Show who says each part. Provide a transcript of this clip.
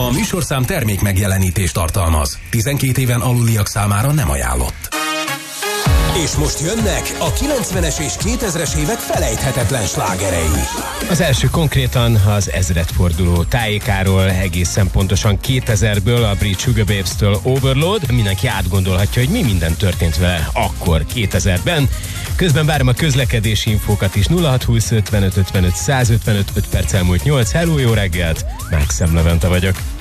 Speaker 1: A műsorszám termék megjelenítést tartalmaz. 12 éven aluliak számára nem ajánlott. És most jönnek a 90-es és 2000-es évek felejthetetlen slágerei.
Speaker 2: Az első konkrétan az ezredforduló tájékáról, egészen pontosan 2000-ből, a Brit Sugababes-től Overload. Mindenki átgondolhatja, hogy mi minden történt vele akkor 2000-ben. Közben várom a közlekedési infókat is. 0620 55 55 155, 5 perc elmúlt 8. Hello, jó reggelt! Mákszem Levente vagyok.